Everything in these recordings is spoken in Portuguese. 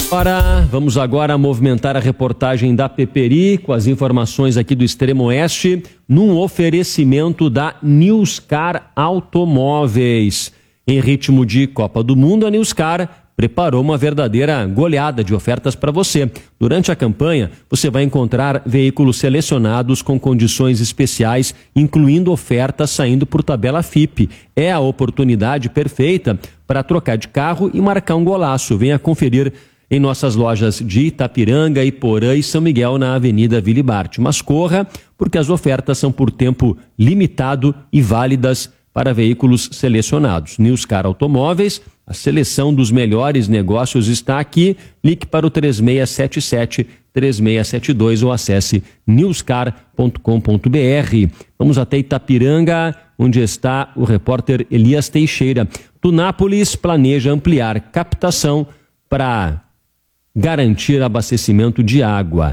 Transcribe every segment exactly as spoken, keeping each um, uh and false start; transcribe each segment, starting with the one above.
Ora, vamos agora movimentar a reportagem da Peperi com as informações aqui do Extremo Oeste, num oferecimento da Newscar Automóveis. Em ritmo de Copa do Mundo, a Newscar preparou uma verdadeira goleada de ofertas para você. Durante a campanha, você vai encontrar veículos selecionados com condições especiais, incluindo ofertas saindo por tabela F I P. É a oportunidade perfeita para trocar de carro e marcar um golaço. Venha conferir em nossas lojas de Itapiranga, Iporã e São Miguel, na Avenida Vili Bart. Mas corra, porque as ofertas são por tempo limitado e válidas para veículos selecionados. Newscar Automóveis, a seleção dos melhores negócios está aqui. Ligue para o três seis sete sete, três seis sete dois ou acesse newscar ponto com ponto b r. Vamos até Itapiranga, onde está o repórter Elias Teixeira. Tunápolis planeja ampliar captação para garantir abastecimento de água.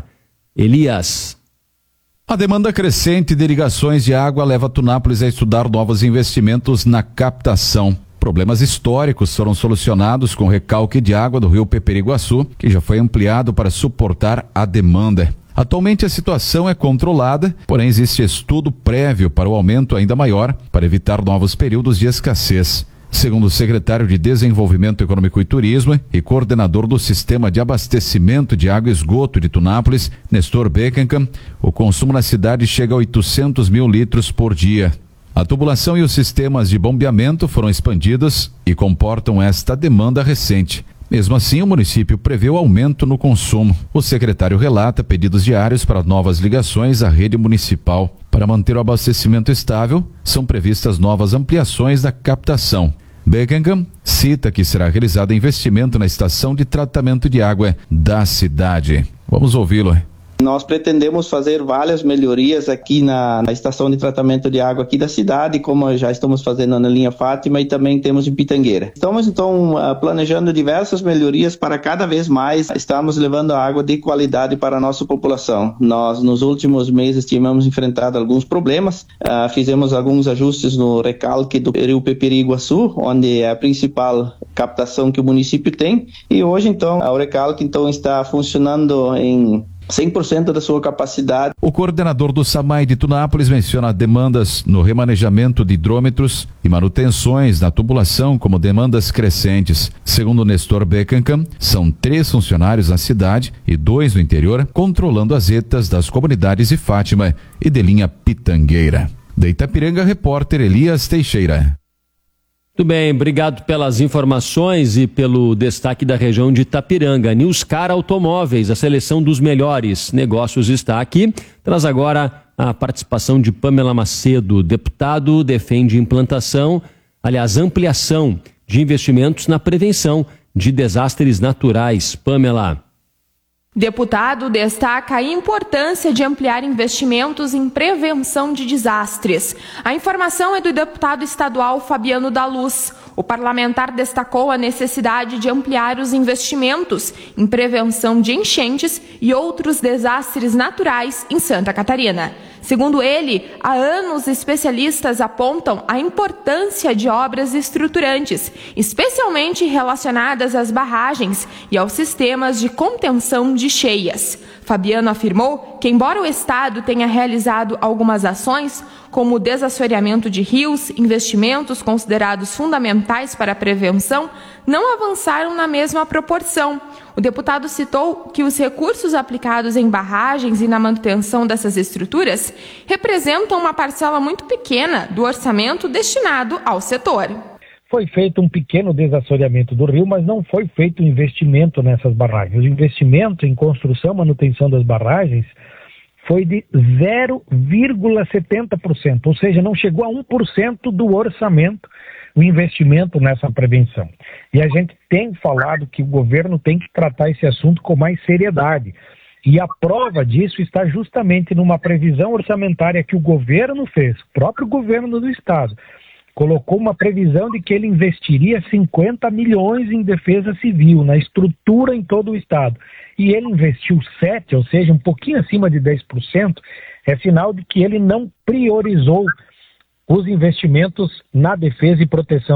Elias. A demanda crescente de irrigações de água leva a Tunápolis a estudar novos investimentos na captação. Problemas históricos foram solucionados com o recalque de água do rio Peperiguaçu, que já foi ampliado para suportar a demanda. Atualmente a situação é controlada, porém existe estudo prévio para o aumento ainda maior, para evitar novos períodos de escassez. Segundo o secretário de Desenvolvimento Econômico e Turismo e coordenador do Sistema de Abastecimento de Água e Esgoto de Tunápolis, Nestor Beckenkamp, o consumo na cidade chega a oitocentos mil litros por dia. A tubulação e os sistemas de bombeamento foram expandidos e comportam esta demanda recente. Mesmo assim, o município prevê o aumento no consumo. O secretário relata pedidos diários para novas ligações à rede municipal. Para manter o abastecimento estável, são previstas novas ampliações da captação. Beckenham cita que será realizado investimento na estação de tratamento de água da cidade. Vamos ouvi-lo. Nós pretendemos fazer várias melhorias aqui na, na estação de tratamento de água aqui da cidade, como já estamos fazendo na linha Fátima e também temos em Pitangueira. Estamos então planejando diversas melhorias para cada vez mais estamos levando água de qualidade para a nossa população. Nós nos últimos meses tínhamos enfrentado alguns problemas, uh, fizemos alguns ajustes no recalque do rio Peperiguaçu, onde é a principal captação que o município tem, e hoje então o recalque então está funcionando em cem por cento da sua capacidade. O coordenador do SAMAI de Tunápolis menciona demandas no remanejamento de hidrômetros e manutenções na tubulação como demandas crescentes. Segundo Nestor Beckenkamp, são três funcionários na cidade e dois no interior, controlando as etas das comunidades de Fátima e de linha Pitangueira. Da Itapiranga, repórter Elias Teixeira. Muito bem, obrigado pelas informações e pelo destaque da região de Itapiranga. Newscar Automóveis, a seleção dos melhores negócios está aqui. Traz agora a participação de Pamela Macedo. Deputado defende implantação, aliás, ampliação de investimentos na prevenção de desastres naturais. Pamela. Deputado destaca a importância de ampliar investimentos em prevenção de desastres. A informação é do deputado estadual Fabiano da Luz. O parlamentar destacou a necessidade de ampliar os investimentos em prevenção de enchentes e outros desastres naturais em Santa Catarina. Segundo ele, há anos especialistas apontam a importância de obras estruturantes, especialmente relacionadas às barragens e aos sistemas de contenção de cheias. Fabiano afirmou que, embora o Estado tenha realizado algumas ações, como o desassoreamento de rios, investimentos considerados fundamentais para a prevenção, não avançaram na mesma proporção. O deputado citou que os recursos aplicados em barragens e na manutenção dessas estruturas representam uma parcela muito pequena do orçamento destinado ao setor. Foi feito um pequeno desassoreamento do rio, mas não foi feito investimento nessas barragens. O investimento em construção e manutenção das barragens foi de zero vírgula setenta por cento, ou seja, não chegou a um por cento do orçamento o investimento nessa prevenção. E a gente tem falado que o governo tem que tratar esse assunto com mais seriedade. E a prova disso está justamente numa previsão orçamentária que o governo fez, o próprio governo do estado, colocou uma previsão de que ele investiria cinquenta milhões em defesa civil, na estrutura em todo o estado. E ele investiu sete, ou seja, um pouquinho acima de dez por cento, é sinal de que ele não priorizou os investimentos na defesa e proteção